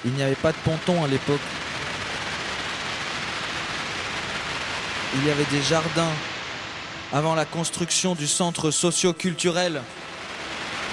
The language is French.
Il n'y avait pas de ponton à l'époque. Il y avait des jardins avant la construction du centre socio-culturel.